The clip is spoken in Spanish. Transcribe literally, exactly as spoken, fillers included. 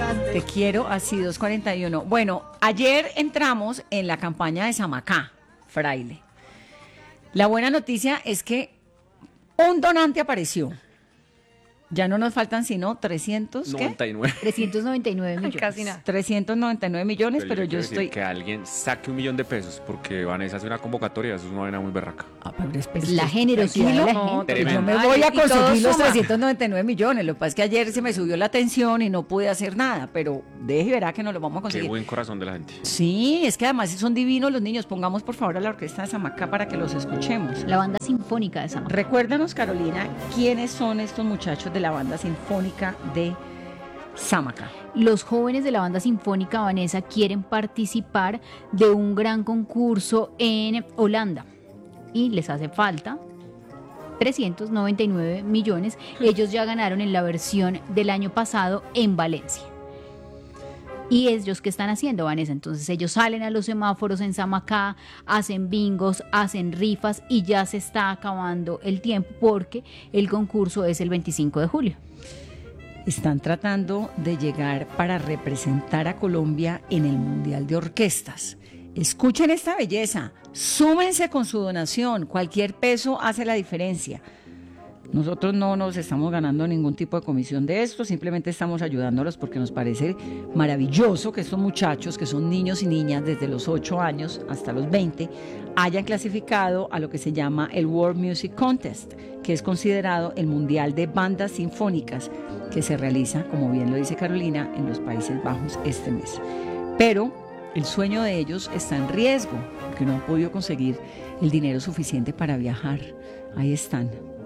Te quiero, así dos cuarenta y uno. Bueno, ayer entramos en la campaña de Samacá, Fraile. La buena noticia es que un donante apareció. Ya no nos faltan sino trescientos, ¿qué? noventa y nueve. trescientos noventa y nueve millones. Casi nada. trescientos noventa y nueve millones, pero, Pero yo quiero decir estoy... que alguien saque un millón de pesos porque Vanessa hace una convocatoria, eso es una vaina muy berraca. Ah, pero es- Es la generosidad de la tranquilo, gente. que yo Tremendo. me voy a Ay, y todo conseguir los suma. trescientos noventa y nueve millones. Lo que pasa es que ayer se me subió la tensión y no pude hacer nada, pero deje y verá que nos lo vamos a Qué conseguir. buen corazón de la gente. Sí, es que además son divinos los niños. Pongamos por favor a la orquesta de Samacá para que los escuchemos. La banda sinfónica de Samacá. Recuérdanos, Carolina, quiénes son estos muchachos de la banda sinfónica de Samacá. Los jóvenes de la banda sinfónica Vanessa quieren participar de un gran concurso en Holanda y les hace falta trescientos noventa y nueve millones. Ellos ya ganaron en la versión del año pasado en Valencia. ¿Y ellos qué están haciendo, Vanessa? Entonces ellos salen a los semáforos en Samacá, hacen bingos, hacen rifas y ya se está acabando el tiempo porque el concurso es el veinticinco de julio. Están tratando de llegar para representar a Colombia en el Mundial de Orquestas. Escuchen esta belleza, súmense con su donación, cualquier peso hace la diferencia. Nosotros no nos estamos ganando ningún tipo de comisión de esto, simplemente estamos ayudándolos porque nos parece maravilloso que estos muchachos, que son niños y niñas desde los ocho años hasta los veinte, hayan clasificado a lo que se llama el World Music Contest, que es considerado el mundial de bandas sinfónicas que se realiza, como bien lo dice Carolina, en los Países Bajos este mes. Pero el sueño de ellos está en riesgo, porque no han podido conseguir el dinero suficiente para viajar. Ahí están.